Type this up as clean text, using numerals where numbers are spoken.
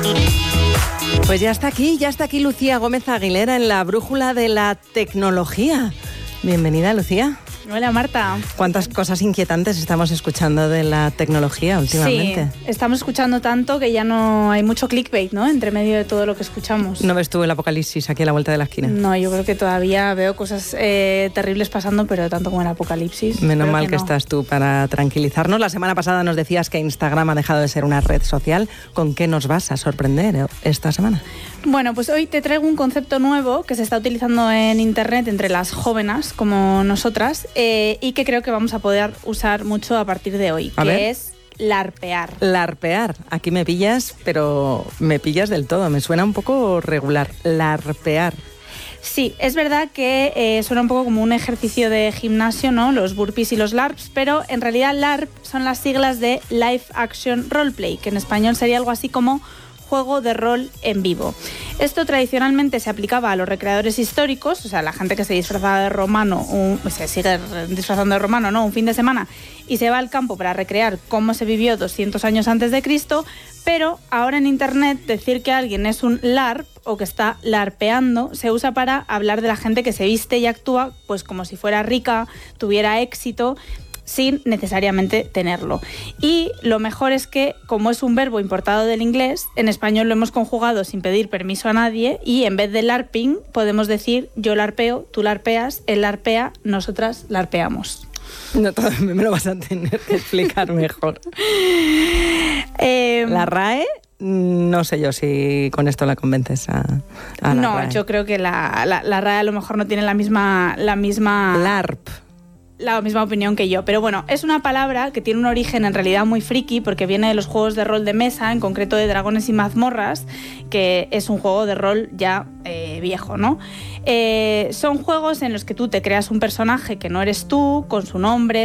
Pues ya está aquí Lucía Gómez Aguilera en la brújula de la tecnología. Bienvenida, Lucía. Hola, Marta. ¿Cuántas cosas inquietantes estamos escuchando de la tecnología últimamente? Sí, estamos escuchando tanto que ya no hay mucho clickbait, ¿no? Entre medio de todo lo que escuchamos. ¿No ves tú el apocalipsis aquí a la vuelta de la esquina? No, yo creo que todavía veo cosas terribles pasando, pero tanto como el apocalipsis. Menos mal que estás tú para tranquilizarnos. La semana pasada nos decías que Instagram ha dejado de ser una red social. ¿Con qué nos vas a sorprender esta semana? Bueno, pues hoy te traigo un concepto nuevo que se está utilizando en Internet entre las jóvenes como nosotras y que creo que vamos a poder usar mucho a partir de hoy, que es larpear. Larpear. Aquí me pillas, pero me pillas del todo. Me suena un poco regular. Larpear. Sí, es verdad que suena un poco como un ejercicio de gimnasio, ¿no? Los burpees y los LARPs, pero en realidad LARP son las siglas de Live Action Roleplay, que en español sería algo así como juego de rol en vivo. Esto tradicionalmente se aplicaba a los recreadores históricos, o sea, la gente que se disfrazaba de romano, se sigue disfrazando de romano, ¿no? Un fin de semana y se va al campo para recrear cómo se vivió 200 años antes de Cristo, pero ahora en Internet decir que alguien es un LARP o que está larpeando se usa para hablar de la gente que se viste y actúa pues como si fuera rica, tuviera éxito, sin necesariamente tenerlo. Y lo mejor es que, como es un verbo importado del inglés, en español lo hemos conjugado sin pedir permiso a nadie y en vez de LARPing podemos decir yo larpeo, tú larpeas, él larpea, nosotras larpeamos. No, todo me lo vas a tener que explicar mejor. La RAE, no sé yo si con esto la convences a la no, RAE. Yo creo que la RAE a lo mejor no tiene la misma LARP. La misma opinión que yo, pero bueno, es una palabra que tiene un origen en realidad muy friki porque viene de los juegos de rol de mesa, en concreto de Dragones y Mazmorras, que es un juego de rol ya viejo, ¿no? Son juegos en los que tú te creas un personaje que no eres tú, con su nombre,